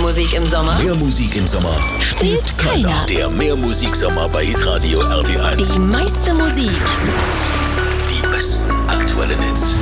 Musik im Sommer? Mehr Musik im Sommer Spielt keiner. Der Mehrmusiksommer bei Hitradio RT1. Die meiste Musik. Die besten aktuellen Hits.